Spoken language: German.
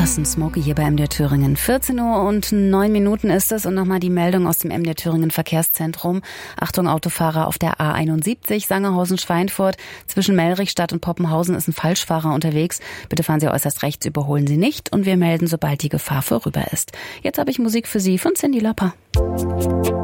Das ist ein Smoky hier bei MDR Thüringen. 14:09 ist es und nochmal die Meldung aus dem MDR Thüringen Verkehrszentrum. Achtung Autofahrer auf der A71 Sangerhausen-Schweinfurt. Zwischen Mellrichstadt und Poppenhausen ist ein Falschfahrer unterwegs. Bitte fahren Sie äußerst rechts, überholen Sie nicht und wir melden, sobald die Gefahr vorüber ist. Jetzt habe ich Musik für Sie von Cyndi Lauper.